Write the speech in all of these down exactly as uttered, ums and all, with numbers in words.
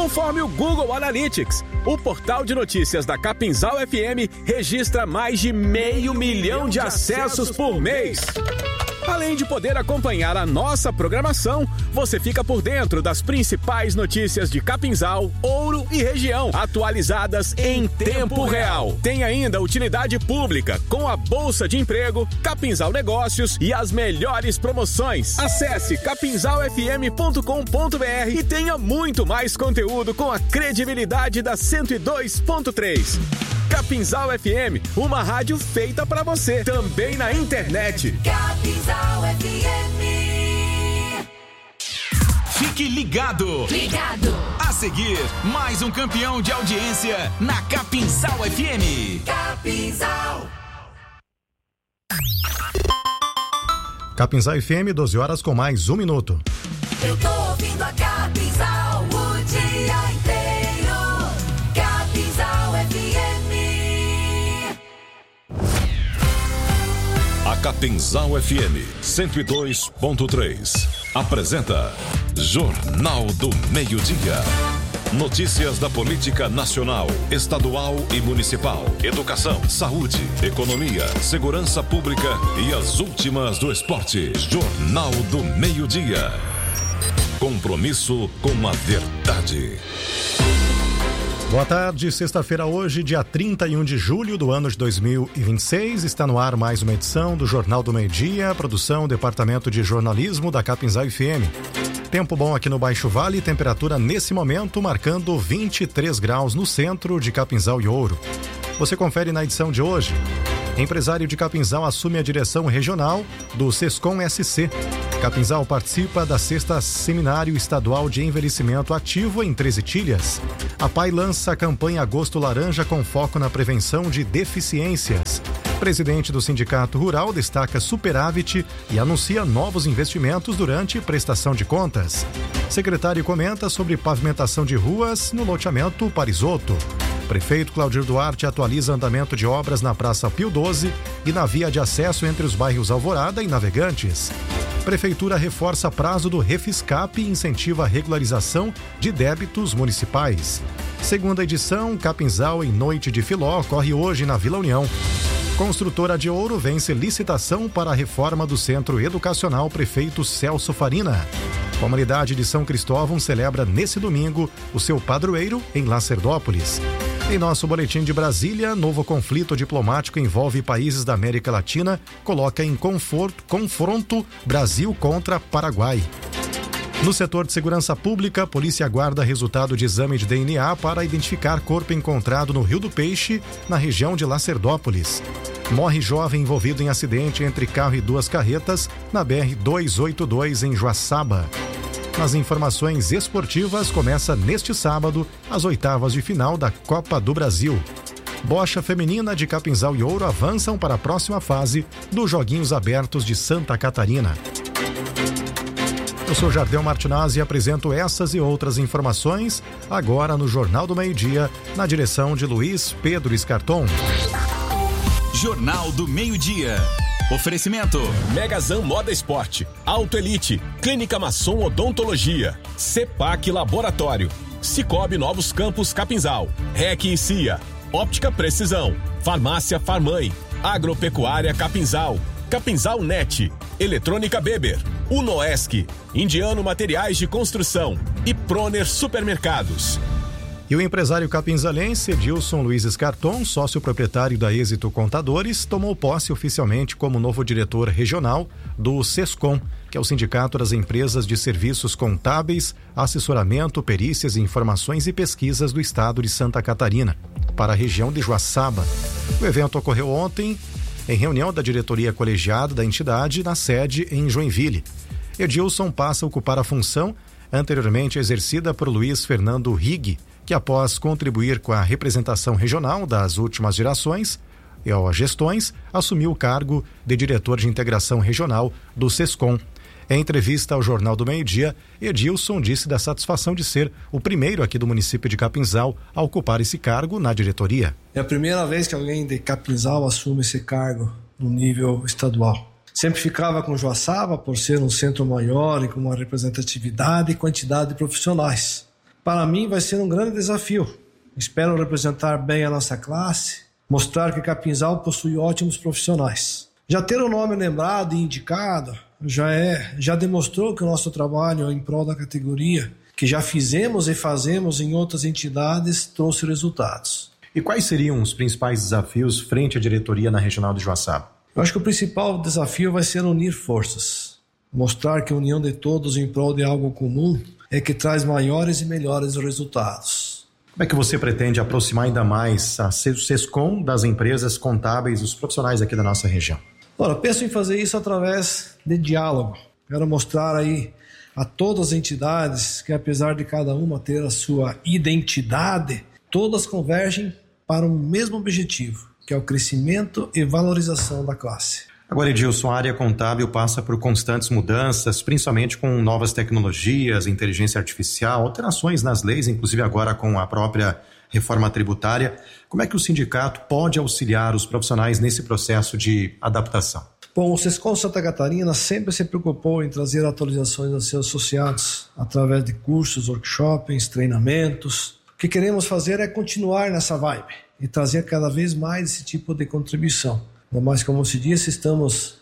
Conforme o Google Analytics, o portal de notícias da Capinzal F M registra mais de meio milhão de acessos por mês. Além de poder acompanhar a nossa programação, você fica por dentro das principais notícias de Capinzal, Ouro e região, atualizadas em tempo real. Tem ainda utilidade pública, com a Bolsa de Emprego, Capinzal Negócios e as melhores promoções. Acesse capinzal f m ponto com ponto b r e tenha muito mais conteúdo com a credibilidade da cento e dois ponto três. Capinzal F M, uma rádio feita pra você, também na internet. Capinzal F M. Fique ligado. Ligado. A seguir, mais um campeão de audiência na Capinzal F M. Capinzal. Capinzal F M, doze horas com mais um minuto. Eu tô ouvindo a Capinzal o dia inteiro. Capinzal F M. A Capinzal F M cento e dois ponto três apresenta Jornal do Meio-Dia. Notícias da política nacional, estadual e municipal, educação, saúde, economia, segurança pública e as últimas do esporte. Jornal do Meio-Dia. Compromisso com a verdade. Boa tarde, sexta-feira hoje, dia trinta e um de julho do ano de dois mil e vinte e seis, está no ar mais uma edição do Jornal do Meio-Dia, produção Departamento de Jornalismo da Capinzal F M. Tempo bom aqui no Baixo Vale, temperatura nesse momento marcando vinte e três graus no centro de Capinzal e Ouro. Você confere na edição de hoje. Empresário de Capinzal assume a direção regional do Sescom S C. Capinzal participa da sexta Seminário Estadual de Envelhecimento Ativo em Treze Itilhas. A P A I lança a campanha Agosto Laranja com foco na prevenção de deficiências. Presidente do Sindicato Rural destaca superávit e anuncia novos investimentos durante prestação de contas. Secretário comenta sobre pavimentação de ruas no loteamento Parisoto. Prefeito Claudir Duarte atualiza andamento de obras na Praça Pio doze e na via de acesso entre os bairros Alvorada e Navegantes. Prefeitura reforça prazo do Refiscap e incentiva a regularização de débitos municipais. Segunda edição, Capinzal em Noite de Filó, ocorre hoje na Vila União. Construtora de Ouro vence licitação para a reforma do Centro Educacional Prefeito Celso Farina. Comunidade de São Cristóvão celebra nesse domingo o seu padroeiro em Lacerdópolis. Em nosso boletim de Brasília, novo conflito diplomático envolve países da América Latina, coloca em conforto, confronto Brasil contra Paraguai. No setor de segurança pública, a polícia aguarda resultado de exame de D N A para identificar corpo encontrado no Rio do Peixe, na região de Lacerdópolis. Morre jovem envolvido em acidente entre carro e duas carretas na B R duzentos e oitenta e dois em Joaçaba. Nas informações esportivas, começa neste sábado as oitavas de final da Copa do Brasil. Bocha feminina de Capinzal e Ouro avançam para a próxima fase dos Joguinhos Abertos de Santa Catarina. Eu sou Jardel Martinazzi e apresento essas e outras informações agora no Jornal do Meio-Dia, na direção de Luiz Pedro Escarton. Jornal do Meio-Dia. Oferecimento: Megazan Moda Esporte, Auto Elite, Clínica Masson Odontologia, Cepac Laboratório, Cicobi Novos Campos Capinzal, R E C e C I A, Óptica Precisão, Farmácia Farmãe, Agropecuária Capinzal, Capinzal Net, Eletrônica Beber, Unoesc, Indiano Materiais de Construção e Proner Supermercados. E o empresário capinzalense Edilson Luiz Escarton, sócio proprietário da Êxito Contadores, tomou posse oficialmente como novo diretor regional do Sescom, que é o Sindicato das Empresas de Serviços Contábeis, Assessoramento, Perícias, Informações e Pesquisas do Estado de Santa Catarina, para a região de Joaçaba. O evento ocorreu ontem em reunião da diretoria colegiada da entidade na sede em Joinville. Edilson passa a ocupar a função anteriormente exercida por Luiz Fernando Rigg, que após contribuir com a representação regional das últimas gerações e as gestões, assumiu o cargo de diretor de integração regional do Sescom. Em entrevista ao Jornal do Meio-Dia, Edilson disse da satisfação de ser o primeiro aqui do município de Capinzal a ocupar esse cargo na diretoria. É a primeira vez que alguém de Capinzal assume esse cargo no nível estadual. Sempre ficava com Joaçaba por ser um centro maior e com uma representatividade e quantidade de profissionais. para mim vai ser um grande desafio. Espero representar bem a nossa classe, mostrar que Capinzal possui ótimos profissionais. Já ter o nome lembrado e indicado já, é, já demonstrou que o nosso trabalho em prol da categoria, que já fizemos e fazemos em outras entidades, trouxe resultados. E quais seriam os principais desafios frente à diretoria na Regional de Joaçaba? Eu acho que o principal desafio vai ser unir forças. Mostrar que a união de todos em prol de algo comum é que traz maiores e melhores resultados. Como é que você pretende aproximar ainda mais a SESCOM das empresas contábeis, os profissionais aqui da nossa região? Ora, penso em fazer isso através de diálogo. Quero mostrar aí a todas as entidades que, apesar de cada uma ter a sua identidade, todas convergem para o mesmo objetivo, que é o crescimento e valorização da classe. Agora, Edilson, a área contábil passa por constantes mudanças, principalmente com novas tecnologias, inteligência artificial, alterações nas leis, inclusive agora com a própria reforma tributária. Como é que o sindicato pode auxiliar os profissionais nesse processo de adaptação? Bom, o SESCOM Santa Catarina sempre se preocupou em trazer atualizações aos seus associados, através de cursos, workshops, treinamentos. O que queremos fazer é continuar nessa vibe e trazer cada vez mais esse tipo de contribuição. Mas, como se disse, estamos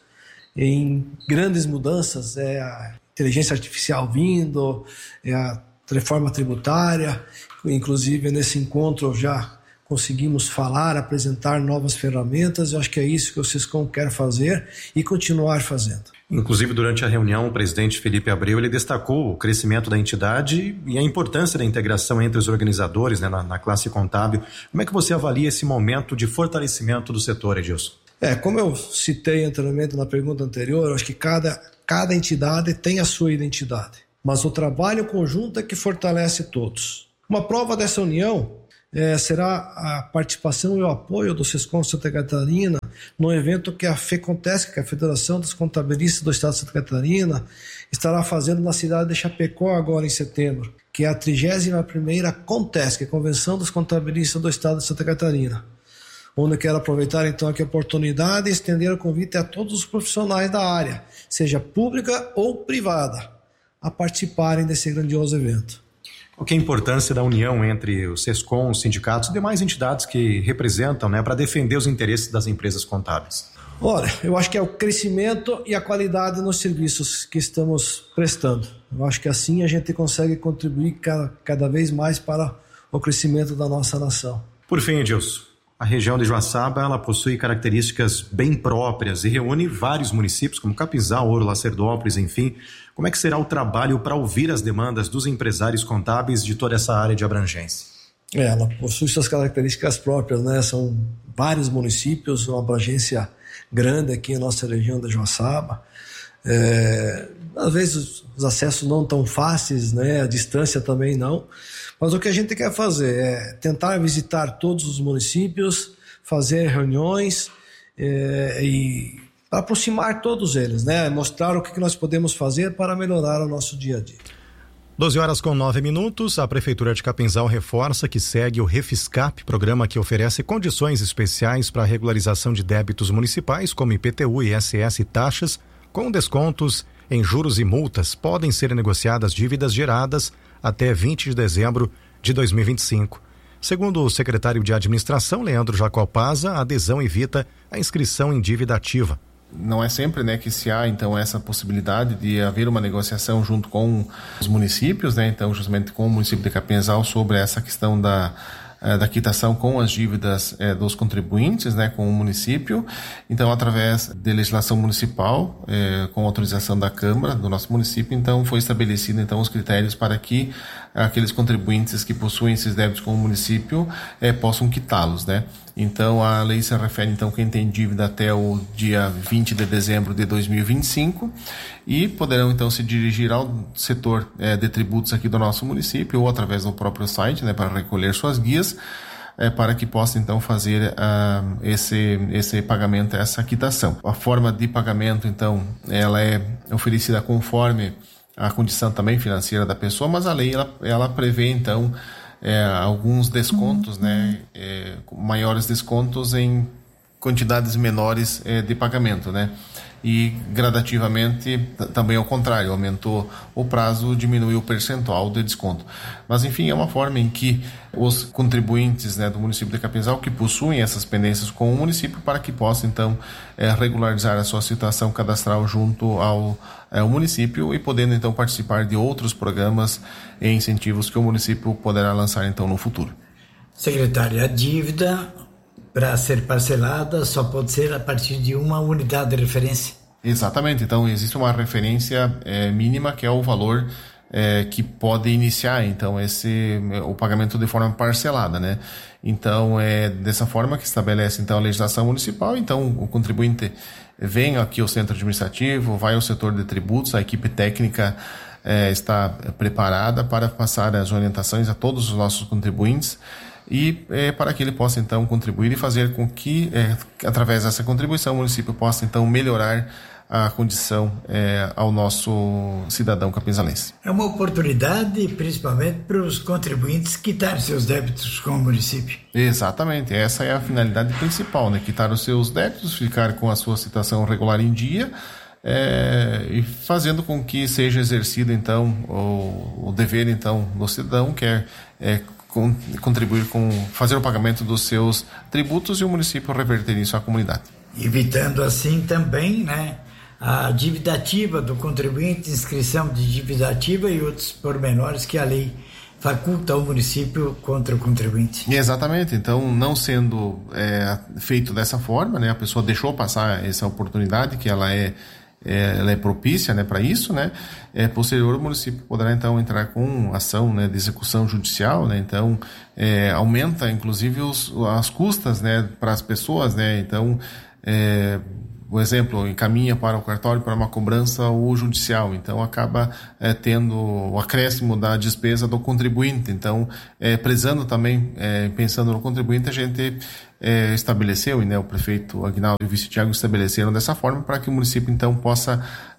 em grandes mudanças, é a inteligência artificial vindo, é a reforma tributária, inclusive nesse encontro já conseguimos falar, apresentar novas ferramentas. Eu acho que é isso que o SESCOM quer fazer e continuar fazendo. Inclusive, durante a reunião, o presidente Felipe Abreu ele destacou o crescimento da entidade e a importância da integração entre os organizadores, né, na, na classe contábil. Como é que você avalia esse momento de fortalecimento do setor, Edilson? É, como eu citei anteriormente na pergunta anterior, eu acho que cada, cada entidade tem a sua identidade, mas o trabalho conjunto é que fortalece todos. Uma prova dessa união é, será a participação e o apoio do SESCOM Santa Catarina no evento que a FECONTESC, que é a Federação dos Contabilistas do Estado de Santa Catarina, estará fazendo na cidade de Chapecó agora em setembro, que é a trigésima primeira CONTESC, Convenção dos Contabilistas do Estado de Santa Catarina, onde eu quero aproveitar então aqui a oportunidade e estender o convite a todos os profissionais da área, seja pública ou privada, a participarem desse grandioso evento. Qual que é a importância da união entre o SESCOM, os sindicatos e demais entidades que representam, né, para defender os interesses das empresas contábeis? Olha, eu acho que é o crescimento e a qualidade nos serviços que estamos prestando. Eu acho que assim a gente consegue contribuir cada, cada vez mais para o crescimento da nossa nação. Por fim, Edilson, a região de Joaçaba ela possui características bem próprias e reúne vários municípios como Capinzal, Ouro, Lacerdópolis, enfim. Como é que será o trabalho para ouvir as demandas dos empresários contábeis de toda essa área de abrangência? É, ela possui suas características próprias, né? São vários municípios, uma abrangência grande aqui na nossa região da Joaçaba. É, às vezes os acessos não tão fáceis, né? A distância também não. Mas o que a gente quer fazer é tentar visitar todos os municípios, fazer reuniões é, e para aproximar todos eles, né? Mostrar o que nós podemos fazer para melhorar o nosso dia a dia. doze horas com nove minutos, a Prefeitura de Capinzal reforça que segue o Refiscap, programa que oferece condições especiais para a regularização de débitos municipais, como I P T U, I S S e taxas, com descontos em juros e multas. Podem ser negociadas dívidas geradas até vinte de dezembro de dois mil e vinte e cinco. Segundo o secretário de Administração, Leandro Jacopaza, a adesão evita a inscrição em dívida ativa. Não é sempre, né, que se há então essa possibilidade de haver uma negociação junto com os municípios, né, então justamente com o município de Capinzal sobre essa questão da da quitação com as dívidas eh, dos contribuintes, né, com o município. Então, através de legislação municipal, eh, com autorização da Câmara do nosso município, então foi estabelecido então os critérios para que aqueles contribuintes que possuem esses débitos com o município eh, possam quitá-los, né? Então, a lei se refere então quem tem dívida até o dia vinte de dezembro de dois mil e vinte e cinco e poderão então se dirigir ao setor eh, de tributos aqui do nosso município ou através do próprio site, né, para recolher suas guias, eh, para que possa então fazer uh, esse, esse pagamento, essa quitação. A forma de pagamento então ela é oferecida conforme a condição também financeira da pessoa, mas a lei ela, ela prevê então É, alguns descontos, né, é, maiores descontos em quantidades menores é, de pagamento, né? E gradativamente também ao contrário, aumentou o prazo, diminuiu o percentual de desconto. Mas enfim, é uma forma em que os contribuintes, né, do município de Capinzal que possuem essas pendências com o município para que possam então é, regularizar a sua situação cadastral junto ao, é, ao município e podendo então participar de outros programas e incentivos que o município poderá lançar então no futuro. Secretário, a dívida para ser parcelada só pode ser a partir de uma unidade de referência. Exatamente, então existe uma referência é, mínima que é o valor é, que pode iniciar então esse o pagamento de forma parcelada, né? Então é dessa forma que estabelece então a legislação municipal. Então o contribuinte vem aqui ao centro administrativo, vai ao setor de tributos, a equipe técnica é, está preparada para passar as orientações a todos os nossos contribuintes e é, para que ele possa então contribuir e fazer com que é, através dessa contribuição o município possa então melhorar a condição é, ao nosso cidadão capinzalense. É uma oportunidade principalmente para os contribuintes quitar seus débitos com o município. Exatamente, essa é a finalidade principal, né? Quitar os seus débitos, ficar com a sua situação regular em dia é, e fazendo com que seja exercido então o, o dever então do cidadão, que é, é contribuir com fazer o pagamento dos seus tributos e o município reverter isso à comunidade. Evitando assim também, né, a dívida ativa do contribuinte, inscrição de dívida ativa e outros pormenores que a lei faculta ao município contra o contribuinte. Exatamente, então não sendo é, feito dessa forma, né, a pessoa deixou passar essa oportunidade que ela é É, ela é propícia, né, para isso, né, é, posterior o município poderá então entrar com ação, né, de execução judicial, né, então é, aumenta inclusive os, as custas, né, para as pessoas, né, então é, o exemplo, encaminha para o cartório para uma cobrança ou judicial, então acaba é, tendo o acréscimo da despesa do contribuinte, então é, prezando também, é, pensando no contribuinte, a gente é, estabeleceu, e né, o prefeito Aguinaldo e o vice Tiago estabeleceram dessa forma para que o município então possa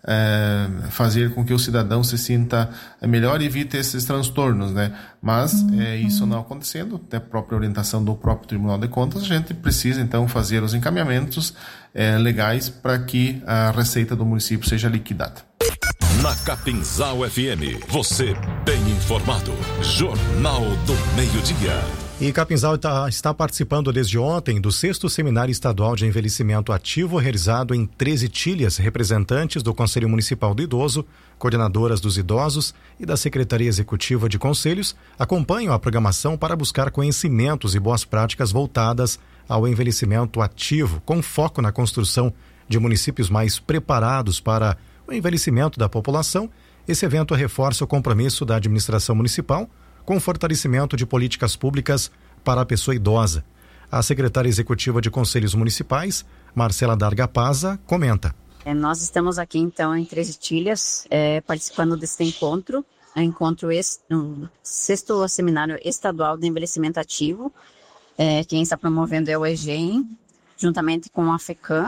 é, fazer com que o cidadão se sinta melhor e evite esses transtornos, né? Mas uhum. é, isso não acontecendo, até a própria orientação do próprio Tribunal de Contas, a gente precisa então fazer os encaminhamentos é, legais para que a receita do município seja liquidada. Na Capinzal F M, você bem informado. Jornal do Meio-Dia. E Capinzal tá, está participando desde ontem do sexto Seminário Estadual de Envelhecimento Ativo, realizado em treze tilhas. Representantes do Conselho Municipal do Idoso, coordenadoras dos idosos e da Secretaria Executiva de Conselhos acompanham a programação para buscar conhecimentos e boas práticas voltadas ao envelhecimento ativo, com foco na construção de municípios mais preparados para o envelhecimento da população. Esse evento reforça o compromisso da administração municipal com o fortalecimento de políticas públicas para a pessoa idosa. A secretária executiva de Conselhos Municipais, Marcela Dargapaza, comenta. É, nós estamos aqui então em Treze Tilhas, é, participando desse encontro, é, encontro esse, um, sexto Seminário Estadual de Envelhecimento Ativo. É, quem está promovendo é o E G E M, juntamente com a FECAM.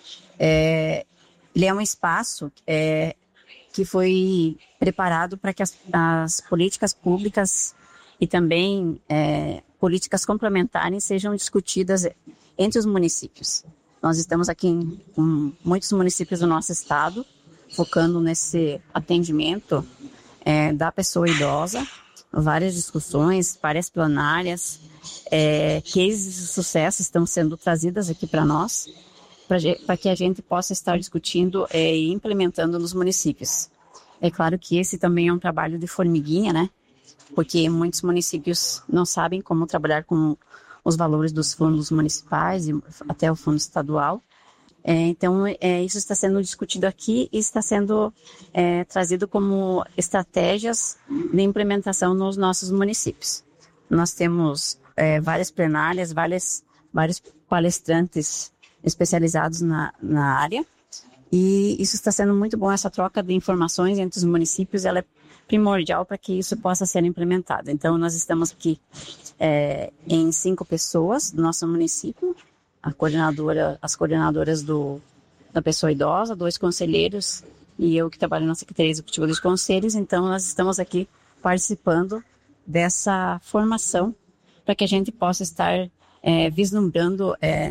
É, ele é um espaço é, que foi preparado para que as, as políticas públicas e também é, políticas complementares sejam discutidas entre os municípios. Nós estamos aqui em, em muitos municípios do nosso estado, focando nesse atendimento é, da pessoa idosa, várias discussões, várias plenárias, é, cases de sucesso estão sendo trazidas aqui para nós, para que a gente possa estar discutindo é, e implementando nos municípios. É claro que esse também é um trabalho de formiguinha, né? Porque muitos municípios não sabem como trabalhar com os valores dos fundos municipais e até o fundo estadual. É, então, é, isso está sendo discutido aqui e está sendo é, trazido como estratégias de implementação nos nossos municípios. Nós temos é, várias plenárias, várias, vários palestrantes especializados na, na área. E isso está sendo muito bom, essa troca de informações entre os municípios, ela é primordial para que isso possa ser implementado. Então, nós estamos aqui é, em cinco pessoas do nosso município, a coordenadora, as coordenadoras do, da pessoa idosa, dois conselheiros e eu que trabalho na Secretaria Executiva dos Conselhos. Então, nós estamos aqui participando dessa formação para que a gente possa estar é, vislumbrando é,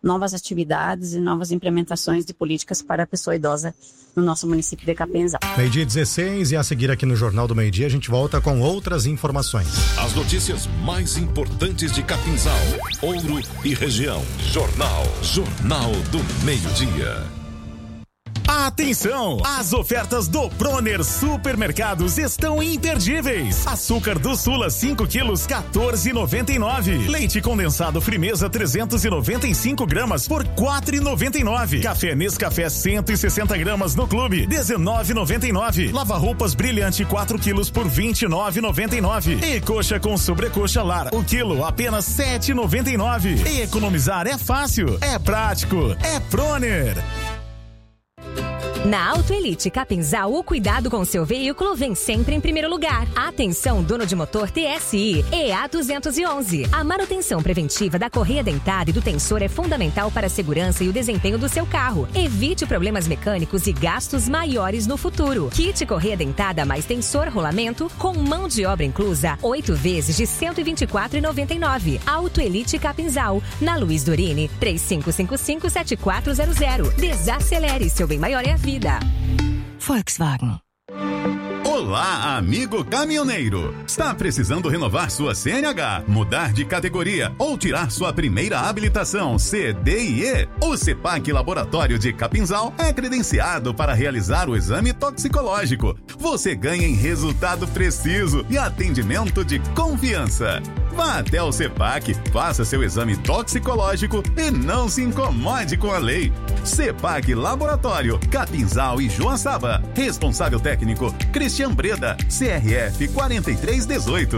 novas atividades e novas implementações de políticas para a pessoa idosa no nosso município de Capinzal. Meio-dia dezesseis, e a seguir aqui no Jornal do Meio-Dia a gente volta com outras informações. As notícias mais importantes de Capinzal, Ouro e região. Jornal, Jornal do Meio-Dia. Atenção! As ofertas do Proner Supermercados estão imperdíveis. Açúcar do Sula cinco quilos, quatorze e noventa e nove. Leite condensado Frimeza trezentos e noventa e cinco gramas por quatro e noventa e nove. Café Nescafé cento e sessenta gramas no Clube, dezenove e noventa e nove. Lava roupas Brilhante quatro quilos por vinte e nove e noventa e nove. E coxa com sobrecoxa Lar, o quilo apenas sete e noventa e nove. E economizar é fácil, é prático, é Proner. Na Auto Elite Capinzal, o cuidado com seu veículo vem sempre em primeiro lugar. Atenção, dono de motor T S I E A duzentos e onze. A manutenção preventiva da correia dentada e do tensor é fundamental para a segurança e o desempenho do seu carro. Evite problemas mecânicos e gastos maiores no futuro. Kit correia dentada mais tensor rolamento com mão de obra inclusa, oito vezes de cento e vinte e quatro reais e noventa e nove centavos. Auto Elite Capinzal, na Luiz Dorini, três cinco cinco cinco, sete quatro zero zero. Desacelere, seu bem maior é a vida. Volkswagen. Olá, amigo caminhoneiro! Está precisando renovar sua C N H, mudar de categoria ou tirar sua primeira habilitação C D I E? O CEPAC Laboratório de Capinzal é credenciado para realizar o exame toxicológico. Você ganha em resultado preciso e atendimento de confiança. Vá até o CEPAC, faça seu exame toxicológico e não se incomode com a lei. CEPAC Laboratório, Capinzal e Joaçaba. Responsável técnico, Cristian Breda, C R F quatro três um oito.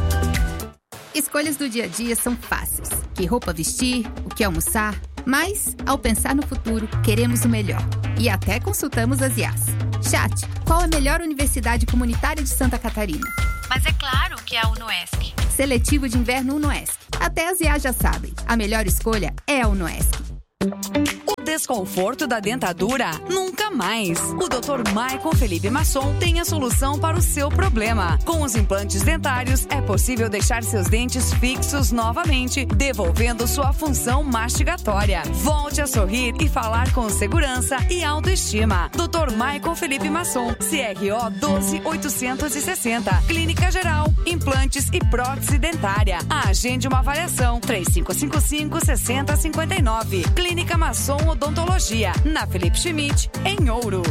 Escolhas do dia a dia são fáceis. Que roupa vestir, o que almoçar. Mas, ao pensar no futuro, queremos o melhor. E até consultamos as I As. Chat, qual a melhor universidade comunitária de Santa Catarina? Mas é claro que é a UNOESC. Seletivo de inverno UNOESC. Até as I As já sabem. A melhor escolha é a UNOESC. O desconforto da dentadura? Nunca mais. O doutor Michael Felipe Masson tem a solução para o seu problema. Com os implantes dentários, é possível deixar seus dentes fixos novamente, devolvendo sua função mastigatória. Volte a sorrir e falar com segurança e autoestima. doutor Michael Felipe Masson, C R O doze mil oitocentos e sessenta. Clínica Geral, implantes e prótese dentária. Agende uma avaliação. três cinco cinco cinco, seis zero cinco nove. Clínica Masson Odontologia, na Felipe Schmidt, em Ouro.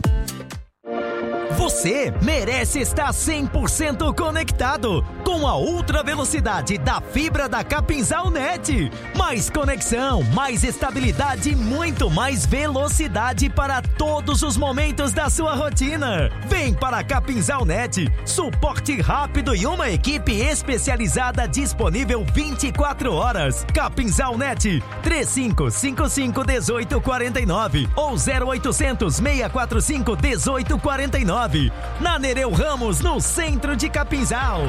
Você merece estar cem por cento conectado com a ultra velocidade da fibra da Capinzal Net. Mais conexão, mais estabilidade e muito mais velocidade para todos os momentos da sua rotina. Vem para a Capinzal Net, suporte rápido e uma equipe especializada disponível vinte e quatro horas. Capinzal Net, três cinco cinco cinco, um oito quatro nove ou zero oitocentos, seis quatro cinco, um oito quatro nove. Na Nereu Ramos, no centro de Capinzal.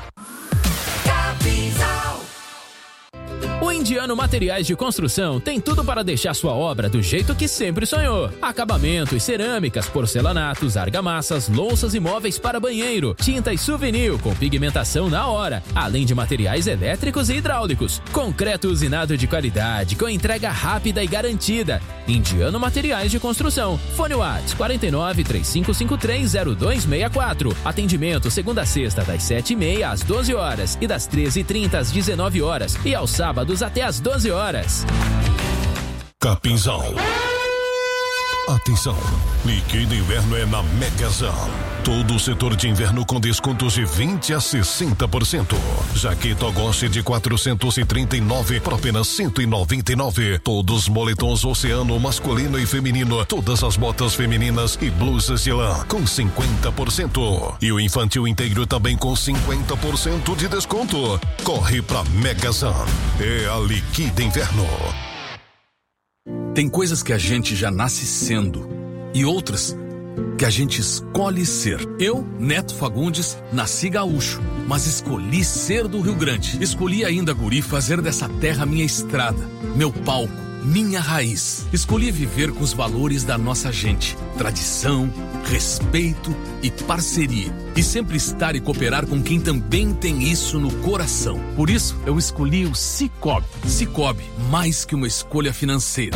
Capinzal. O Indiano Materiais de Construção tem tudo para deixar sua obra do jeito que sempre sonhou. Acabamentos, cerâmicas, porcelanatos, argamassas, louças e móveis para banheiro, tinta e souvenir com pigmentação na hora, além de materiais elétricos e hidráulicos. Concreto usinado de qualidade, com entrega rápida e garantida. Indiano Materiais de Construção. Fone WhatsApp quatro nove, três cinco cinco três, zero dois seis quatro. Atendimento segunda a sexta das sete e meia às doze horas e das treze e trinta às dezenove horas e aos sábados até às doze horas. Capinzal. Atenção, liquida inverno é na Megazão. Todo o setor de inverno com descontos de vinte a sessenta por cento. Jaqueta Goste de quatrocentos e trinta e nove por apenas cento e noventa e nove. Todos moletons Oceano masculino e feminino. Todas as botas femininas e blusas de lã com cinquenta por cento. E o infantil inteiro também com cinquenta por cento de desconto. Corre pra Megazão. É a liquida inverno. Tem coisas que a gente já nasce sendo e outras que a gente escolhe ser. Eu, Neto Fagundes, nasci gaúcho, mas escolhi ser do Rio Grande. Escolhi ainda, guri, fazer dessa terra minha estrada, meu palco. minha raiz. Escolhi viver com os valores da nossa gente: tradição, respeito e parceria. E sempre estar e cooperar com quem também tem isso no coração. Por isso, eu escolhi o Cicobi. Cicobi, mais que uma escolha financeira.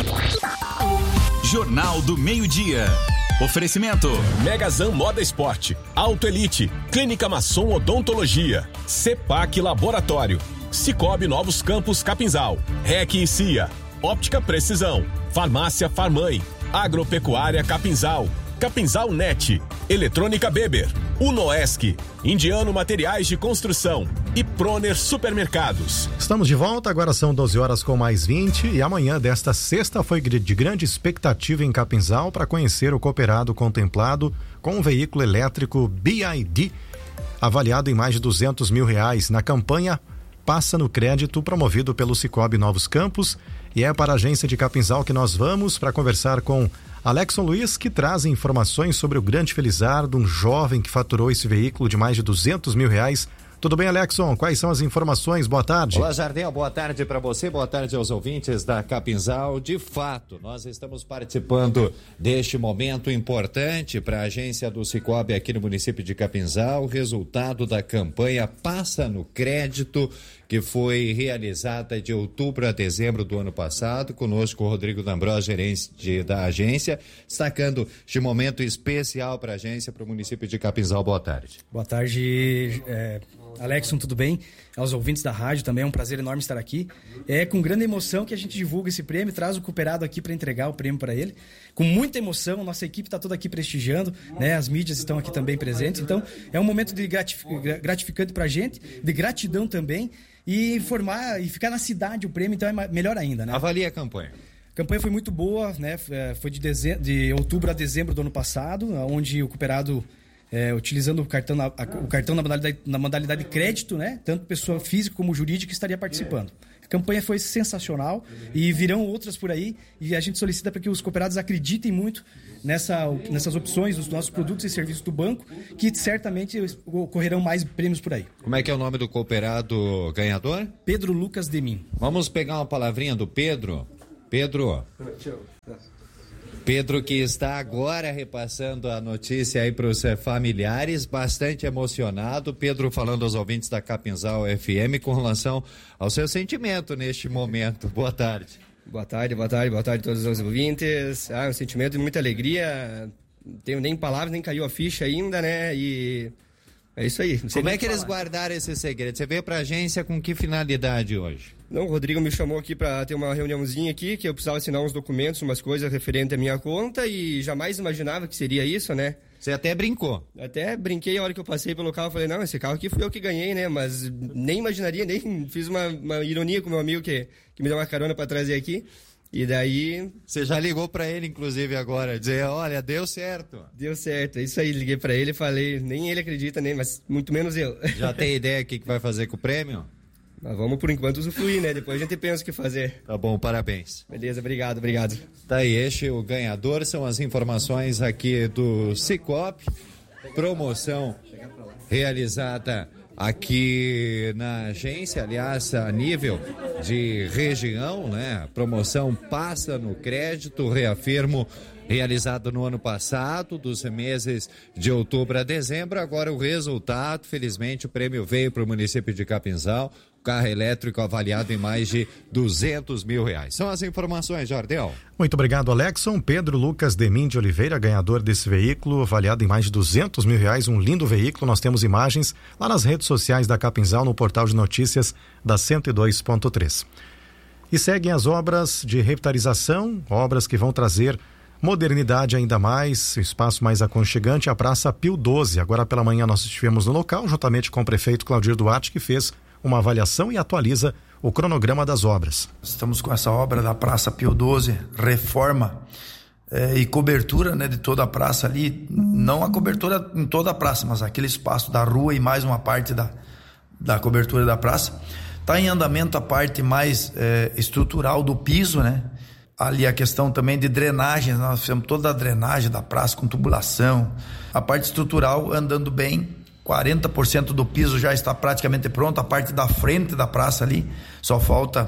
Jornal do Meio-Dia. Oferecimento: Megazan Moda Esporte, Auto Elite, Clínica Masson Odontologia, Cepac Laboratório, Cicobi Novos Campos Capinzal, R E C e C I A, Óptica Precisão, Farmácia Farmãe, Agropecuária Capinzal, Capinzal Net, Eletrônica Beber, Unoesc, Indiano Materiais de Construção e Proner Supermercados. Estamos de volta, agora são doze horas com mais vinte e amanhã desta sexta foi de grande expectativa em Capinzal para conhecer o cooperado contemplado com um veículo elétrico B I D avaliado em mais de duzentos mil reais na campanha Passa no Crédito, promovido pelo Cicobi Novos Campos, e é para a agência de Capinzal que nós vamos para conversar com Alexson Luiz, que traz informações sobre o grande felizardo, um jovem que faturou esse veículo de mais de duzentos mil reais. Tudo bem, Alexson? Quais são as informações? Boa tarde. Olá, Jardel. Boa tarde para você. Boa tarde aos ouvintes da Capinzal. De fato, nós estamos participando deste momento importante para a agência do Cicobi aqui no município de Capinzal. O resultado da campanha Passa no Crédito, que foi realizada de outubro a dezembro do ano passado. Conosco o Rodrigo D'Ambrós, gerente da agência, destacando este momento especial para a agência, para o município de Capinzal. Boa tarde. Boa tarde, é, Alexson, tudo bem? Aos ouvintes da rádio também, é um prazer enorme estar aqui. É com grande emoção que a gente divulga esse prêmio, traz o cooperado aqui para entregar o prêmio para ele. Com muita emoção, nossa equipe está toda aqui prestigiando, né? As mídias estão aqui também presentes. Então, é um momento de gratific- gratificante para a gente, de gratidão também. E informar e ficar na cidade o prêmio, então é melhor ainda, né? Avalie a campanha. A campanha foi muito boa, né? Foi de, dezembro, de outubro a dezembro do ano passado, onde o cooperado, é, utilizando o cartão, na, a, o cartão na modalidade, na modalidade crédito, né? Tanto pessoa física como jurídica estaria participando. A campanha foi sensacional e virão outras por aí, e a gente solicita para que os cooperados acreditem muito nessa, nessas opções dos nossos produtos e serviços do banco, que certamente ocorrerão mais prêmios por aí. Como é que é o nome do cooperado ganhador? Pedro Lucas Demin. Vamos pegar uma palavrinha do Pedro. Pedro. Pedro, que está agora repassando a notícia aí para os familiares, bastante emocionado. Pedro falando aos ouvintes da Capinzal F M com relação ao seu sentimento neste momento. Boa tarde. Boa tarde, boa tarde, boa tarde a todos os ouvintes. Ah, um sentimento de muita alegria. Não tenho nem palavras, nem caiu a ficha ainda, né? E é isso aí. Como é que eles guardaram esse segredo? Você veio para a agência com que finalidade hoje? Não, o Rodrigo me chamou aqui para ter uma reuniãozinha aqui, que eu precisava assinar uns documentos, umas coisas referentes à minha conta, e jamais imaginava que seria isso, né? Você até brincou? Até brinquei a hora que eu passei pelo carro, falei, não, esse carro aqui fui eu que ganhei, né? Mas nem imaginaria, nem fiz uma, uma ironia com meu amigo que, que me deu uma carona para trazer aqui. E daí... Você já ligou para ele, inclusive, agora, dizer, olha, deu certo. Deu certo, é isso aí, liguei para ele e falei, nem ele acredita, nem, mas muito menos eu. Já tem ideia do que vai fazer com o prêmio? Mas vamos, por enquanto, usufruir, né? Depois a gente pensa o que fazer. Tá bom, parabéns. Beleza, obrigado, obrigado. Tá aí, este o ganhador, são as informações aqui do Cicobi, promoção realizada aqui na agência, aliás, a nível de região, né? Promoção Passa no Crédito, reafirmo, realizado no ano passado, dos meses de outubro a dezembro. Agora o resultado, felizmente o prêmio veio para o município de Capinzal, carro elétrico avaliado em mais de duzentos mil reais. São as informações, Jardel. Muito obrigado, Alexson. Pedro Lucas Demin de Oliveira, ganhador desse veículo, avaliado em mais de duzentos mil reais, um lindo veículo. Nós temos imagens lá nas redes sociais da Capinzal, no portal de notícias da cento e dois ponto três. E seguem as obras de revitalização, obras que vão trazer modernidade ainda mais, espaço mais aconchegante, a Praça Pio doze. Agora pela manhã nós estivemos no local, juntamente com o prefeito Claudir Duarte, que fez uma avaliação e atualiza o cronograma das obras. Estamos com essa obra da Praça Pio doze, reforma eh, e cobertura, né, de toda a praça ali, não a cobertura em toda a praça, mas aquele espaço da rua e mais uma parte da, da cobertura da praça. Está em andamento a parte mais eh, estrutural do piso, né? Ali a questão também de drenagem, nós fizemos toda a drenagem da praça com tubulação. A parte estrutural andando bem, quarenta por cento do piso já está praticamente pronto, a parte da frente da praça ali, só falta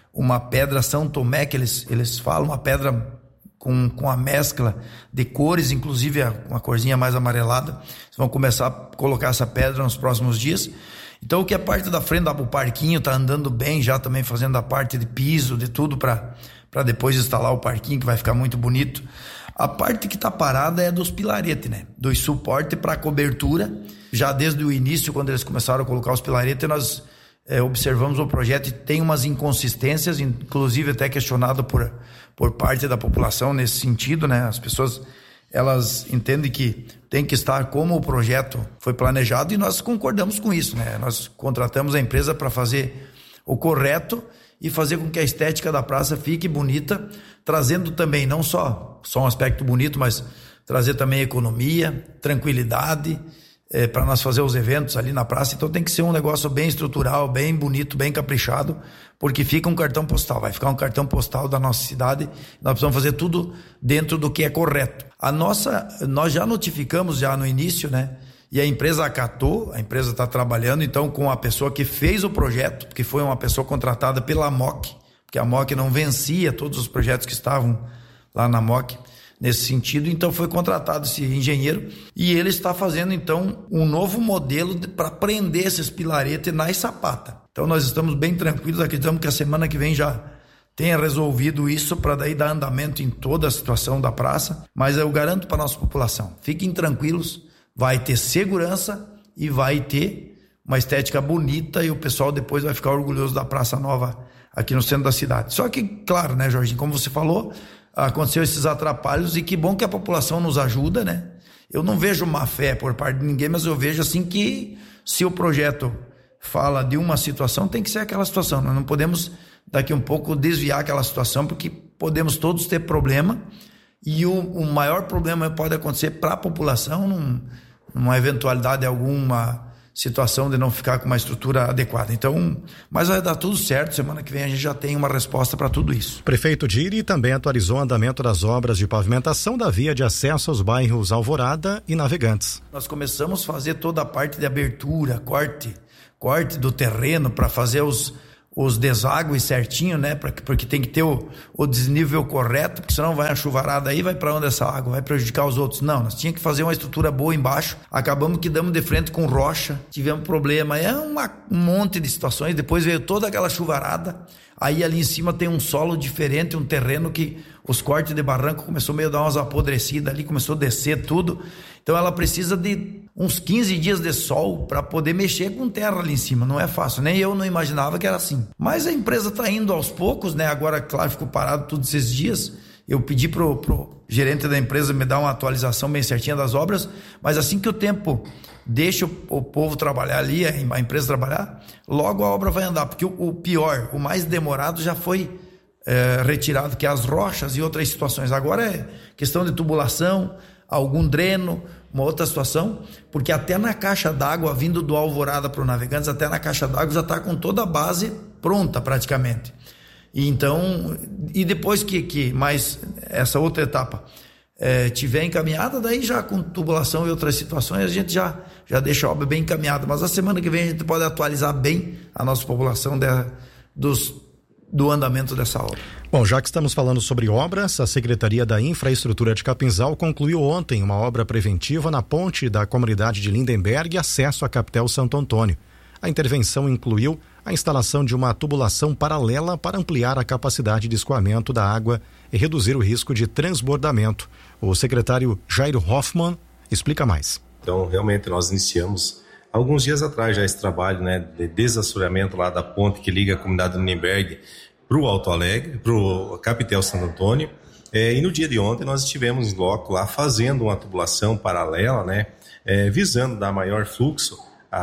uma pedra São Tomé, que eles, eles falam, uma pedra com, com a mescla de cores, inclusive uma corzinha mais amarelada. Eles vão começar a colocar essa pedra nos próximos dias. Então, o que é parte da frente do parquinho tá andando bem, já também fazendo a parte de piso, de tudo para para depois instalar o parquinho, que vai ficar muito bonito. A parte que tá parada é dos pilaretes, né? Dos suportes para cobertura. Já desde o início, quando eles começaram a colocar os pilaretes, nós é, observamos o projeto e tem umas inconsistências, inclusive até questionado por, por parte da população nesse sentido, né? As pessoas, elas entendem que tem que estar como o projeto foi planejado e nós concordamos com isso, né? Nós contratamos a empresa para fazer o correto e fazer com que a estética da praça fique bonita, trazendo também não só, só um aspecto bonito, mas trazer também economia, tranquilidade, é, para nós fazer os eventos ali na praça. Então tem que ser um negócio bem estrutural, bem bonito, bem caprichado, porque fica um cartão postal, vai ficar um cartão postal da nossa cidade. Nós precisamos fazer tudo dentro do que é correto. A nossa, nós já notificamos já no início, né? E a empresa acatou, a empresa está trabalhando então com a pessoa que fez o projeto, que foi uma pessoa contratada pela M O C, porque a M O C não vencia todos os projetos que estavam lá na M O C nesse sentido, então foi contratado esse engenheiro e ele está fazendo então um novo modelo para prender esses pilaretes nas sapatas. Então nós estamos bem tranquilos, acreditamos que a semana que vem já tenha resolvido isso para daí dar andamento em toda a situação da praça, mas eu garanto para a nossa população, fiquem tranquilos, vai ter segurança e vai ter uma estética bonita e o pessoal depois vai ficar orgulhoso da Praça Nova aqui no centro da cidade. Só que, claro, né, Jorginho, como você falou, aconteceu esses atrapalhos e que bom que a população nos ajuda, né? Eu não vejo má fé por parte de ninguém, mas eu vejo assim que se o projeto fala de uma situação, tem que ser aquela situação. Nós não podemos daqui um pouco desviar aquela situação, porque podemos todos ter problema e o, o maior problema pode acontecer para a população num, numa eventualidade, alguma situação de não ficar com uma estrutura adequada. Então, mas vai dar tudo certo, semana que vem a gente já tem uma resposta para tudo isso. Prefeito Diri também atualizou o andamento das obras de pavimentação da via de acesso aos bairros Alvorada e Navegantes. Nós começamos a fazer toda a parte de abertura, corte, corte do terreno para fazer os os deságues certinho, né? Pra, porque tem que ter o, o desnível correto, porque senão vai a chuvarada aí, vai para onde essa água? Vai prejudicar os outros. Não, nós tínhamos que fazer uma estrutura boa embaixo, acabamos que damos de frente com rocha, tivemos problema, é uma, um monte de situações, depois veio toda aquela chuvarada, aí ali em cima tem um solo diferente, um terreno que os cortes de barranco começou meio a dar umas apodrecidas ali, começou a descer tudo, então ela precisa de uns quinze dias de sol para poder mexer com terra ali em cima, não é fácil, nem eu não imaginava que era assim, mas a empresa está indo aos poucos, né? Agora, claro, ficou parado todos esses dias, eu pedi pro, pro gerente da empresa me dar uma atualização bem certinha das obras, mas assim que o tempo deixa o, o povo trabalhar ali, a empresa trabalhar, logo a obra vai andar, porque o, o pior, o mais demorado já foi é, retirado, que é as rochas e outras situações, agora é questão de tubulação, algum dreno, uma outra situação, porque até na caixa d'água, vindo do Alvorada para o Navegantes, até na caixa d'água já está com toda a base pronta praticamente. E então, e depois que, que mais essa outra etapa é, tiver encaminhada, daí já com tubulação e outras situações, a gente já, já deixa a obra bem encaminhada. Mas a semana que vem a gente pode atualizar bem a nossa população de, dos, do andamento dessa obra. Bom, já que estamos falando sobre obras, a Secretaria da Infraestrutura de Capinzal concluiu ontem uma obra preventiva na ponte da comunidade de Lindenberg e acesso à capital Santo Antônio. A intervenção incluiu a instalação de uma tubulação paralela para ampliar a capacidade de escoamento da água e reduzir o risco de transbordamento. O secretário Jairo Hoffmann explica mais. Então, realmente, nós iniciamos alguns dias atrás já esse trabalho, né, de desassoreamento lá da ponte que liga a comunidade de Lindenberg para o Alto Alegre, para o Capitel Santo Antônio, é, e no dia de ontem nós estivemos em loco lá fazendo uma tubulação paralela, né, é, visando dar maior fluxo à,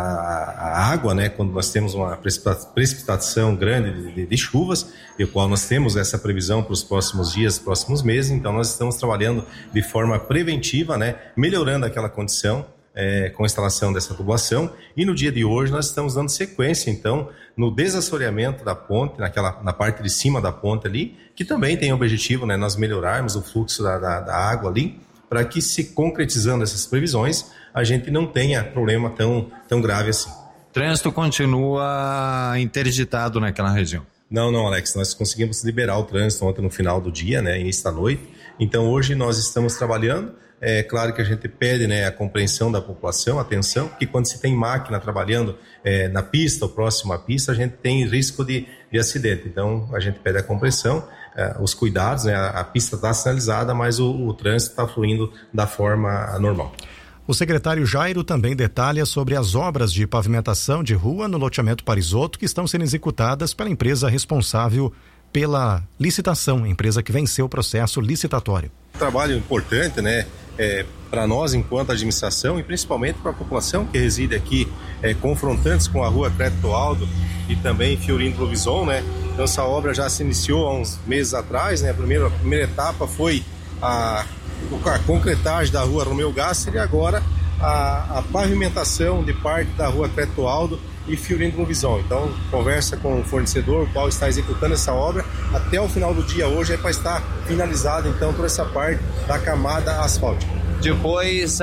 à água, né, quando nós temos uma precipitação grande de, de, de chuvas, e o qual nós temos essa previsão para os próximos dias, próximos meses, então nós estamos trabalhando de forma preventiva, né, melhorando aquela condição, É, com a instalação dessa tubulação, e no dia de hoje nós estamos dando sequência então no desassoreamento da ponte, naquela, na parte de cima da ponte ali, que também tem o objetivo, né, nós melhorarmos o fluxo da, da, da água ali, para que, se concretizando essas previsões, a gente não tenha problema tão, tão grave assim. O trânsito continua interditado naquela região? Não, não, Alex, nós conseguimos liberar o trânsito ontem no final do dia, né, início da noite. Então hoje nós estamos trabalhando. É claro que a gente pede, né, a compreensão da população, atenção, porque quando se tem máquina trabalhando é, na pista ou próximo à pista, a gente tem risco de, de acidente. Então a gente pede a compreensão, é, os cuidados, né, a, a pista está sinalizada, mas o, o trânsito está fluindo da forma normal. O secretário Jairo também detalha sobre as obras de pavimentação de rua no loteamento Parisotto que estão sendo executadas pela empresa responsável pela licitação, empresa que venceu o processo licitatório. Trabalho importante, né, é, para nós enquanto administração e principalmente para a população que reside aqui, é, confrontantes com a rua Crédito Aldo e também Fiorino Provison, né. Então essa obra já se iniciou há uns meses atrás, né. A primeira, a primeira etapa foi a, a concretagem da rua Romeu Gasser e agora a, a pavimentação de parte da rua Crédito Aldo e Fiorino Provison. Então, conversa com o fornecedor, o qual está executando essa obra. Até o final do dia hoje é para estar finalizada, então, toda essa parte da camada asfáltica. Depois,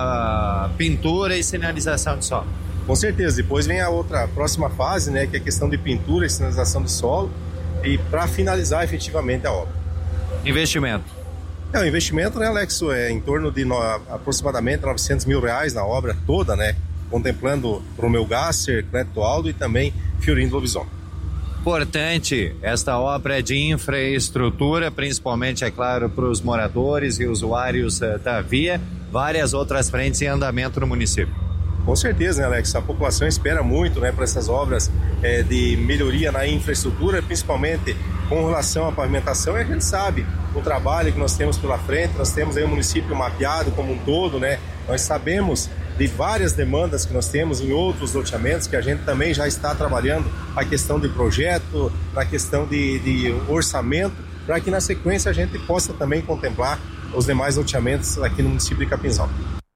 a pintura e sinalização de solo. Com certeza. Depois vem a outra, a próxima fase, né, que é a questão de pintura e sinalização de solo, e para finalizar efetivamente a obra. Investimento? É, o investimento, né, Alex, é em torno de no, aproximadamente novecentos mil reais na obra toda, né, contemplando Romeu Gasser, Crédito Aldo e também Fiorino Provison. Importante esta obra de infraestrutura, principalmente, é claro, para os moradores e usuários uh, da via, várias outras frentes em andamento no município. Com certeza, né, Alex? A população espera muito, né, para essas obras é, de melhoria na infraestrutura, principalmente com relação à pavimentação, e a gente sabe o trabalho que nós temos pela frente, nós temos aí o município mapeado como um todo, né? Nós sabemos de várias demandas que nós temos em outros loteamentos, que a gente também já está trabalhando a questão de projeto, na questão de, de orçamento, para que na sequência a gente possa também contemplar os demais loteamentos aqui no município de Capinzal.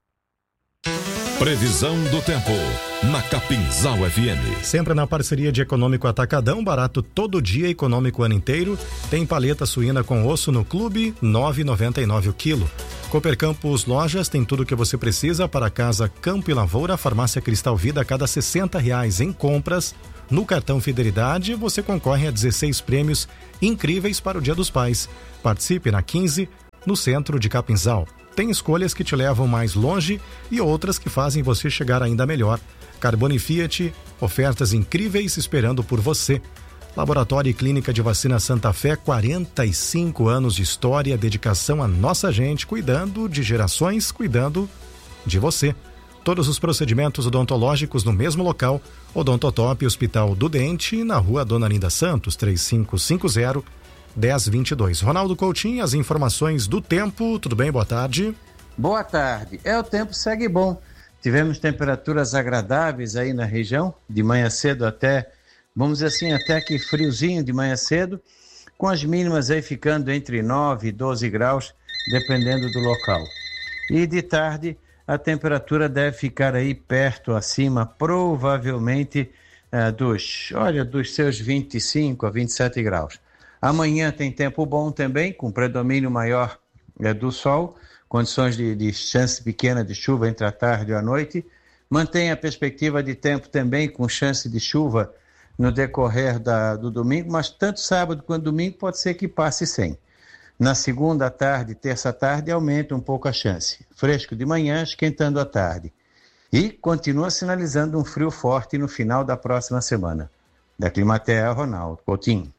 Previsão do tempo na Capinzal F M. Sempre na parceria de Econômico Atacadão, barato todo dia, econômico o ano inteiro. Tem paleta suína com osso no clube, nove reais e noventa e nove centavos o quilo. Cooper Campos Lojas tem tudo o que você precisa para casa, campo e lavoura. Farmácia Cristal Vida, a cada sessenta reais em compras no cartão Fidelidade, você concorre a dezesseis prêmios incríveis para o Dia dos Pais. Participe na quinze, no centro de Capinzal. Tem escolhas que te levam mais longe e outras que fazem você chegar ainda melhor. Carbone Fiat, ofertas incríveis esperando por você. Laboratório e Clínica de Vacina Santa Fé, quarenta e cinco anos de história, dedicação à nossa gente, cuidando de gerações, cuidando de você. Todos os procedimentos odontológicos no mesmo local. Odontotop, Hospital do Dente, na Rua Dona Linda Santos, três cinco cinco zero, um zero dois dois. Ronaldo Coutinho, as informações do tempo. Tudo bem? Boa tarde. Boa tarde. É, o tempo segue bom. Tivemos temperaturas agradáveis aí na região, de manhã cedo até, vamos dizer assim, até que friozinho de manhã cedo, com as mínimas aí ficando entre nove e doze graus, dependendo do local. E de tarde, a temperatura deve ficar aí perto, acima, provavelmente uh, dos, olha, dos seus vinte e cinco a vinte e sete graus. Amanhã tem tempo bom também, com predomínio maior é, do sol, condições de, de chance pequena de chuva entre a tarde e a noite. Mantém a perspectiva de tempo também com chance de chuva no decorrer da, do domingo, mas tanto sábado quanto domingo pode ser que passe sem. Na segunda tarde, terça tarde, aumenta um pouco a chance. Fresco de manhã, esquentando à tarde. E continua sinalizando um frio forte no final da próxima semana. Da Climatea, Ronaldo Coutinho.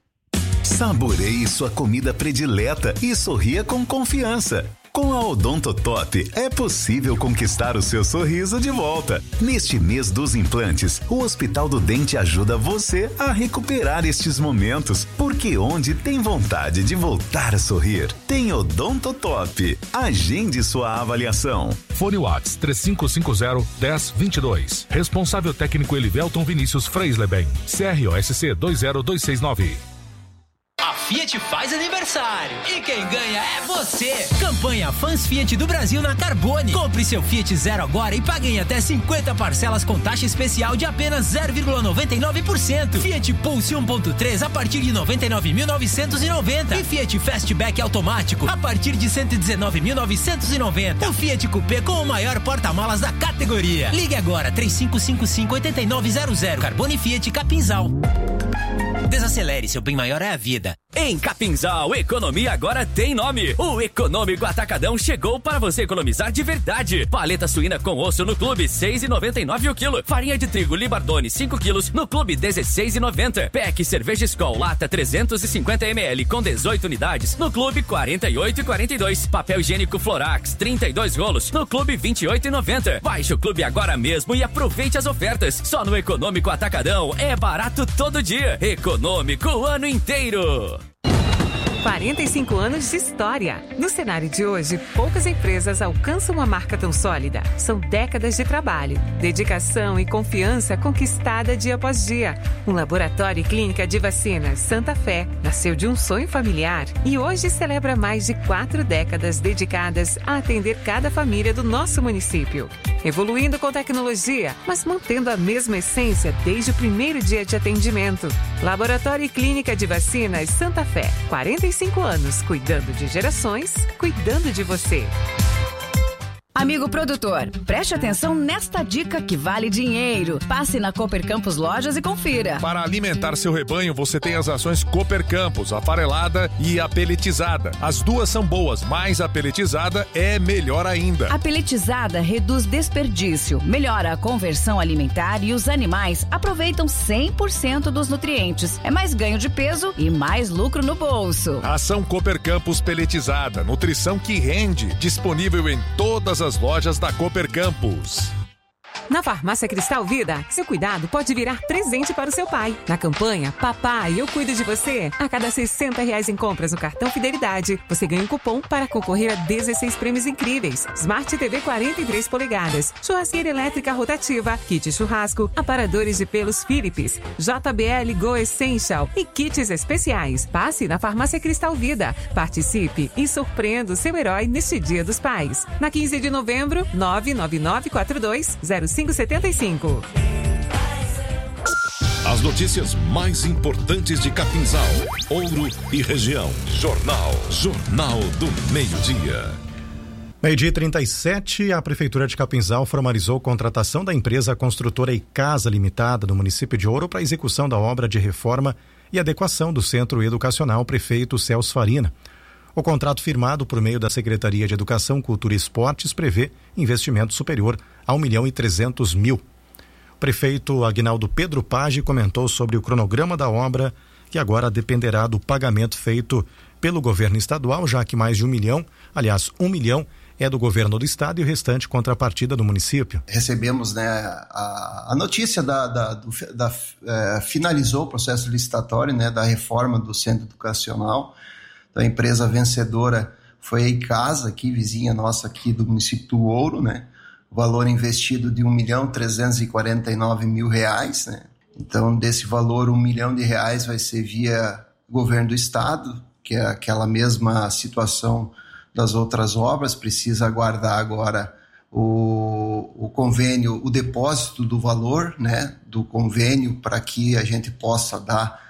Saboreie sua comida predileta e sorria com confiança. Com a Odontotop é possível conquistar o seu sorriso de volta. Neste mês dos implantes, o Hospital do Dente ajuda você a recuperar estes momentos, porque onde tem vontade de voltar a sorrir, tem Odontotop. Agende sua avaliação. Fone Whats três cinco cinco zero, um zero dois dois. Responsável técnico Elivelton Vinícius Freisleben. C R O S C dois zero dois seis nove. A Fiat faz aniversário e quem ganha é você. Campanha Fãs Fiat do Brasil na Carbone. Compre seu Fiat Zero agora e pague em até cinquenta parcelas com taxa especial de apenas zero vírgula noventa e nove por cento. Fiat Pulse um ponto três a partir de noventa e nove mil novecentos e noventa e Fiat Fastback automático a partir de cento e dezenove mil novecentos e noventa. O Fiat Coupé com o maior porta-malas da categoria. Ligue agora três cinco cinco cinco, oito nove zero zero. Carbone Fiat Capinzal. Desacelere, seu bem maior é a vida. Em Capinzal, economia agora tem nome. O Econômico Atacadão chegou para você economizar de verdade. Paleta suína com osso no clube, seis reais e noventa e nove centavos o quilo. Farinha de trigo Libardone, cinco quilos, no clube, dezesseis reais e noventa centavos. Pack cerveja Skol lata trezentos e cinquenta mililitros com dezoito unidades, no clube, quarenta e oito reais e quarenta e dois centavos. Papel higiênico Florax, trinta e dois rolos, no clube, vinte e oito reais e noventa centavos. Baixe o clube agora mesmo e aproveite as ofertas. Só no Econômico Atacadão é barato todo dia. Econômico o ano inteiro. quarenta e cinco anos de história. No cenário de hoje, poucas empresas alcançam uma marca tão sólida. São décadas de trabalho, dedicação e confiança conquistada dia após dia. Um laboratório e clínica de vacinas Santa Fé nasceu de um sonho familiar e hoje celebra mais de quatro décadas dedicadas a atender cada família do nosso município. Evoluindo com tecnologia, mas mantendo a mesma essência desde o primeiro dia de atendimento. Laboratório e Clínica de Vacinas Santa Fé. quarenta e cinco anos, cuidando de gerações, cuidando de você. Amigo produtor, preste atenção nesta dica que vale dinheiro. Passe na Cooper Campos Lojas e confira. Para alimentar seu rebanho, você tem as rações Cooper Campos, a farelada e a peletizada. As duas são boas, mas a peletizada é melhor ainda. A peletizada reduz desperdício, melhora a conversão alimentar e os animais aproveitam cem por cento dos nutrientes. É mais ganho de peso e mais lucro no bolso. Ração Cooper Campos peletizada, nutrição que rende, disponível em todas as lojas da Cooper Campos. Na Farmácia Cristal Vida, seu cuidado pode virar presente para o seu pai. Na campanha Papai, eu cuido de você, a cada sessenta reais em compras no cartão Fidelidade, você ganha um cupom para concorrer a dezesseis prêmios incríveis. Smart T V quarenta e três polegadas, churrasqueira elétrica rotativa, kit churrasco, aparadores de pelos Philips, J B L Go Essential e kits especiais. Passe na Farmácia Cristal Vida, participe e surpreenda o seu herói neste Dia dos Pais. Na quinze de novembro, nove nove nove quatro dois zero cinco sete cinco. As notícias mais importantes de Capinzal, Ouro e região. Jornal. Jornal do Meio-Dia. Meio-dia e trinta e sete, a Prefeitura de Capinzal formalizou a contratação da empresa construtora Icasa Limitada do município de Ouro para a execução da obra de reforma e adequação do Centro Educacional Prefeito Celso Farina. O contrato firmado por meio da Secretaria de Educação, Cultura e Esportes prevê investimento superior a um milhão e trezentos mil. O prefeito Aguinaldo Pedro Page comentou sobre o cronograma da obra, que agora dependerá do pagamento feito pelo governo estadual, já que mais de um milhão, aliás, um milhão, é do governo do estado e o restante contrapartida do município. Recebemos, né, a, a notícia da, da, do, da é, finalizou o processo licitatório, né, da reforma do Centro Educacional. Da empresa vencedora foi a Icasa, aqui, vizinha nossa aqui do município do Ouro, né? O valor investido de um milhão trezentos e quarenta e nove mil reais, né? Então, desse valor, um milhão de reais vai ser via governo do estado, que é aquela mesma situação das outras obras, precisa aguardar agora o, o convênio, o depósito do valor, né? Do convênio, para que a gente possa dar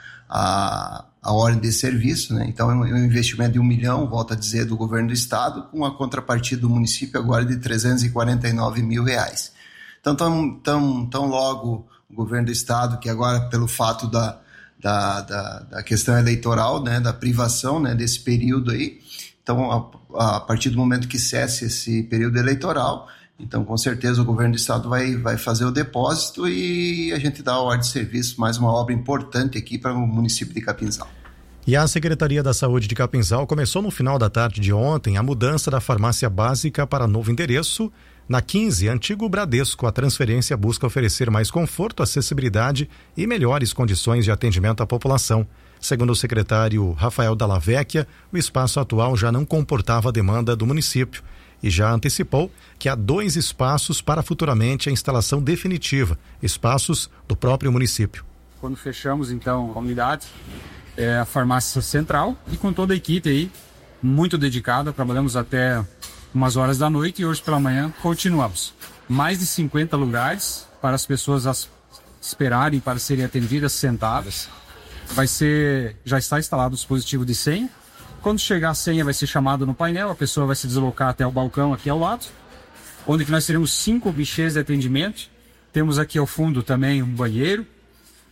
a a ordem de serviço, né? Então é um investimento de um milhão, volto a dizer, do governo do estado, com a contrapartida do município agora de trezentos e quarenta e nove mil reais. Então, tão, tão, tão logo o governo do estado, que agora pelo fato da, da, da, da questão eleitoral, né, da privação, né, desse período aí, então a, a partir do momento que cesse esse período eleitoral, então com certeza o governo do estado vai, vai fazer o depósito e a gente dá a ordem de serviço, mais uma obra importante aqui para o município de Capinzal. E a Secretaria da Saúde de Capinzal começou no final da tarde de ontem a mudança da farmácia básica para novo endereço. Na quinze, antigo Bradesco, a transferência busca oferecer mais conforto, acessibilidade e melhores condições de atendimento à população. Segundo o secretário Rafael Dalla Vecchia, o espaço atual já não comportava a demanda do município e já antecipou que há dois espaços para futuramente a instalação definitiva, espaços do próprio município. Quando fechamos então a unidade, é a farmácia central e com toda a equipe aí, muito dedicada, trabalhamos até umas horas da noite e hoje pela manhã continuamos. Mais de cinquenta lugares para as pessoas as esperarem para serem atendidas sentadas. Vai ser, já está instalado o dispositivo de senha. Quando chegar a senha vai ser chamado no painel, a pessoa vai se deslocar até o balcão aqui ao lado, onde que nós teremos cinco guichês de atendimento. Temos aqui ao fundo também um banheiro,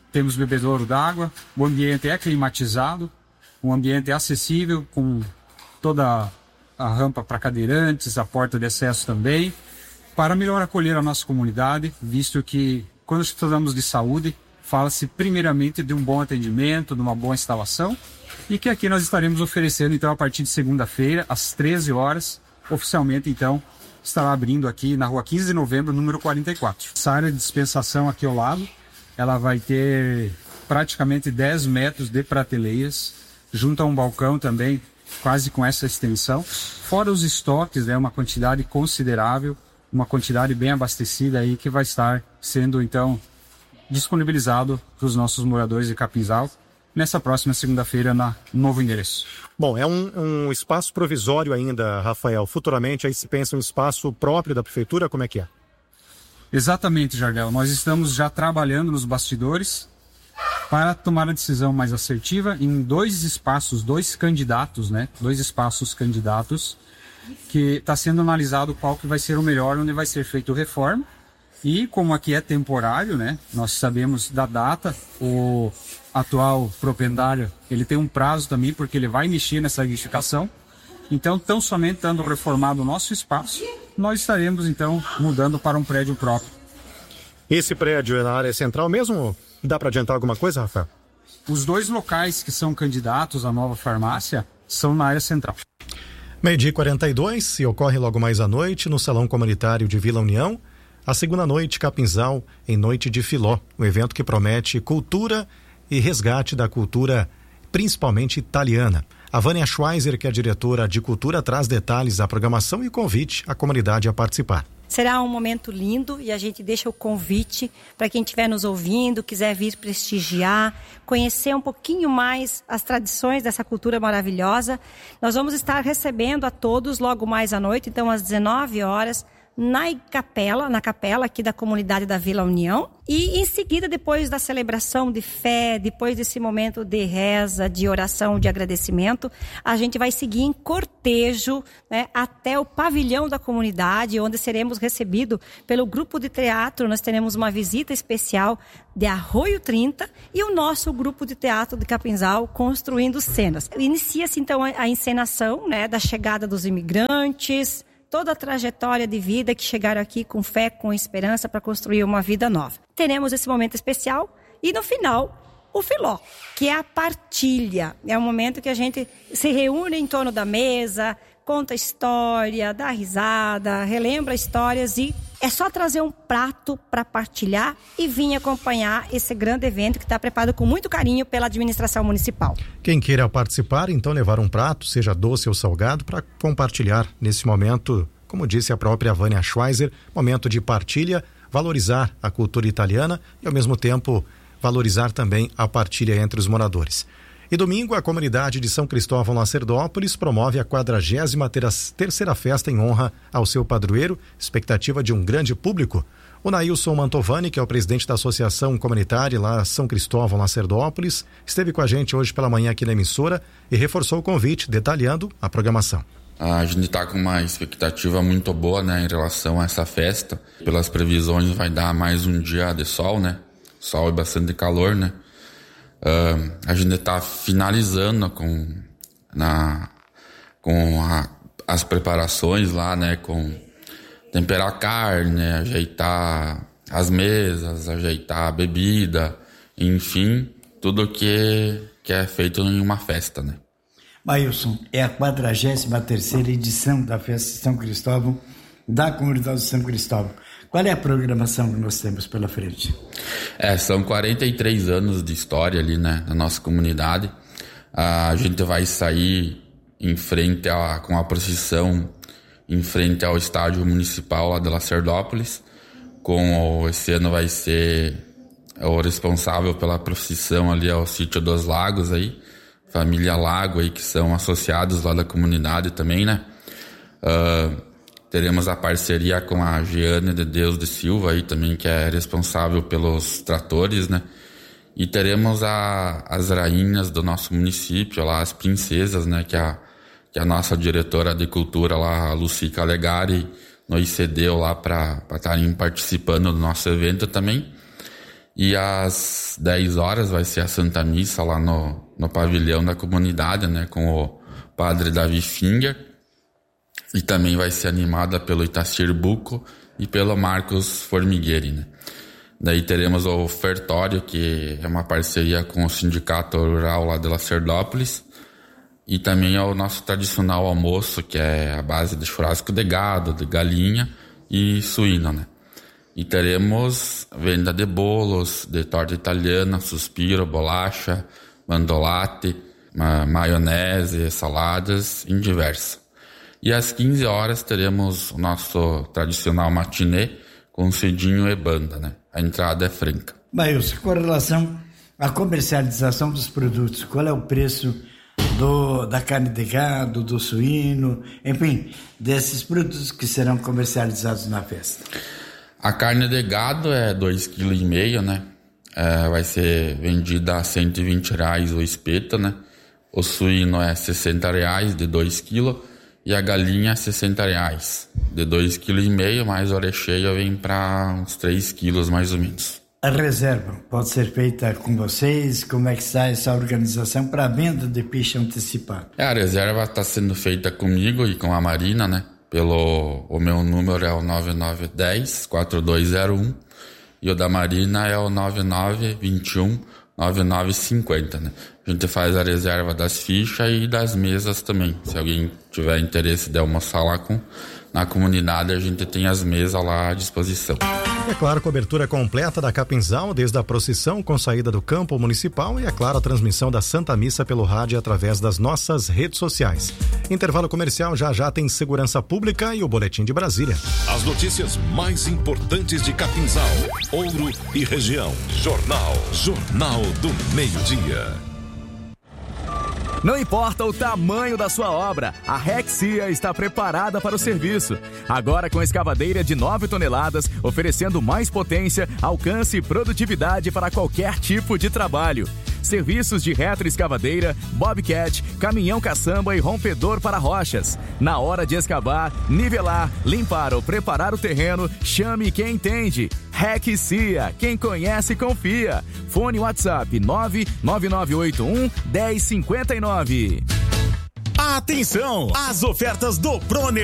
temos bebedouro d'água, o ambiente é climatizado, um ambiente acessível com toda a rampa para cadeirantes, a porta de acesso também, para melhor acolher a nossa comunidade, visto que quando falamos de saúde, fala-se primeiramente de um bom atendimento, de uma boa instalação, e que aqui nós estaremos oferecendo então a partir de segunda-feira, às treze horas, oficialmente então estará abrindo aqui na rua quinze de novembro, número quarenta e quatro. Essa área de dispensação aqui ao lado, ela vai ter praticamente dez metros de prateleiras, junto a um balcão também, quase com essa extensão. Fora os estoques, é né, uma quantidade considerável, uma quantidade bem abastecida aí que vai estar sendo então disponibilizado para os nossos moradores de Capinzal nessa próxima segunda-feira no novo endereço. Bom, é um, um espaço provisório ainda, Rafael. Futuramente aí se pensa um espaço próprio da prefeitura, como é que é? Exatamente, Jardel. Nós estamos já trabalhando nos bastidores para tomar a decisão mais assertiva em dois espaços, dois candidatos, né? Dois espaços candidatos que está sendo analisado qual que vai ser o melhor, onde vai ser feito reforma. E como aqui é temporário, né? Nós sabemos da data, o atual proprietário, ele tem um prazo também, porque ele vai mexer nessa edificação. Então, tão somente estando reformado o nosso espaço, nós estaremos então mudando para um prédio próprio. Esse prédio é na área central mesmo? Dá para adiantar alguma coisa, Rafael? Os dois locais que são candidatos à nova farmácia são na área central. Meio-dia e quarenta e dois, e ocorre logo mais à noite no Salão Comunitário de Vila União, a segunda noite Capinzal em Noite de Filó, um evento que promete cultura e resgate da cultura, principalmente italiana. A Vânia Schweizer, que é a diretora de cultura, traz detalhes da programação e convite à comunidade a participar. Será um momento lindo e a gente deixa o convite para quem estiver nos ouvindo, quiser vir prestigiar, conhecer um pouquinho mais as tradições dessa cultura maravilhosa. Nós vamos estar recebendo a todos logo mais à noite, então às dezenove horas, na capela, na capela aqui da comunidade da Vila União. E em seguida, depois da celebração de fé, depois desse momento de reza, de oração, de agradecimento, a gente vai seguir em cortejo, né, até o pavilhão da comunidade, onde seremos recebidos pelo grupo de teatro. Nós teremos uma visita especial de Arroio trinta e o nosso grupo de teatro de Capinzal construindo cenas. Inicia-se então a encenação, né, da chegada dos imigrantes, toda a trajetória de vida que chegaram aqui com fé, com esperança para construir uma vida nova. Teremos esse momento especial e no final o filó, que é a partilha. É um momento que a gente se reúne em torno da mesa, conta história, dá risada, relembra histórias e é só trazer um prato para partilhar e vir acompanhar esse grande evento que está preparado com muito carinho pela administração municipal. Quem queira participar, então levar um prato, seja doce ou salgado, para compartilhar nesse momento, como disse a própria Vânia Schweizer, momento de partilha, valorizar a cultura italiana e ao mesmo tempo valorizar também a partilha entre os moradores. E domingo, a comunidade de São Cristóvão Lacerdópolis promove a quadragésima terceira festa em honra ao seu padroeiro, expectativa de um grande público. O Nailson Mantovani, que é o presidente da Associação Comunitária lá São Cristóvão Lacerdópolis, esteve com a gente hoje pela manhã aqui na emissora e reforçou o convite, detalhando a programação. A gente está com uma expectativa muito boa, né, em relação a essa festa. Pelas previsões vai dar mais um dia de sol, né? Sol e bastante calor, né? Uh, a gente está finalizando com, na, com a, as preparações lá, né? Com temperar a carne, ajeitar as mesas, ajeitar a bebida, enfim, tudo que, que é feito em uma festa, né? Mailson, é a quadragésima terceira edição da Festa de São Cristóvão, da comunidade de São Cristóvão. Qual é a programação que nós temos pela frente? É, são quarenta e três anos de história ali, né, na nossa comunidade. A gente vai sair em frente a, com a procissão em frente ao estádio municipal lá de Lacerdópolis. Com o, esse ano vai ser o responsável pela procissão ali ao Sítio dos Lagos aí, família Lago aí, que são associados lá da comunidade também, né? Uh, teremos a parceria com a Giane de Deus de Silva aí também, que é responsável pelos tratores, né? E teremos a, as rainhas do nosso município lá, as princesas, né? Que a, que a nossa diretora de cultura lá, a Lucy Calegari, nos cedeu lá para estarem participando do nosso evento também. E às dez horas vai ser a Santa Missa lá no, no pavilhão da comunidade, né? Com o padre Davi Finger. E também vai ser animada pelo Itacir Buco e pelo Marcos Formigueri, né? Daí teremos o ofertório, que é uma parceria com o Sindicato Rural lá de Lacerdópolis. E também é o nosso tradicional almoço, que é a base de churrasco de gado, de galinha e suíno, né? E teremos venda de bolos, de torta italiana, suspiro, bolacha, mandolate, ma- maionese, saladas e diversas. E às quinze horas teremos o nosso tradicional matinê com cedinho e banda, né? A entrada é franca. Maílson, com relação à comercialização dos produtos, qual é o preço do, da carne de gado, do suíno, enfim, desses produtos que serão comercializados na festa? A carne de gado é dois vírgula cinco quilos, né? É, vai ser vendida a cento e vinte reais o espeto, né? O suíno é sessenta reais de dois quilos e a galinha é sessenta reais de dois vírgula cinco quilos, mais o recheio vem para uns três quilos mais ou menos. A reserva pode ser feita com vocês? Como é que está essa organização para a venda de peixe antecipado? É, a reserva está sendo feita comigo e com a Marina, né? Pelo, o meu número é o nove nove um zero, quatro dois zero um e o da Marina é o nove nove dois um, nove nove cinco zero, né? A gente faz a reserva das fichas e das mesas também. Se alguém tiver interesse de almoçar lá com, na comunidade, a gente tem as mesas lá à disposição. É claro, cobertura completa da Capinzal, desde a procissão com saída do campo municipal e, é claro, a transmissão da Santa Missa pelo rádio através das nossas redes sociais. Intervalo comercial, já já tem segurança pública e o Boletim de Brasília. As notícias mais importantes de Capinzal, Ouro e região. Jornal. Jornal do Meio-Dia. Não importa o tamanho da sua obra, a Rexia está preparada para o serviço. Agora com escavadeira de nove toneladas, oferecendo mais potência, alcance e produtividade para qualquer tipo de trabalho. Serviços de retroescavadeira, bobcat, caminhão caçamba e rompedor para rochas. Na hora de escavar, nivelar, limpar ou preparar o terreno, chame quem entende. Rexia, quem conhece confia. Fone WhatsApp nove nove nove oito um, um zero cinco nove. Atenção! As ofertas do Prone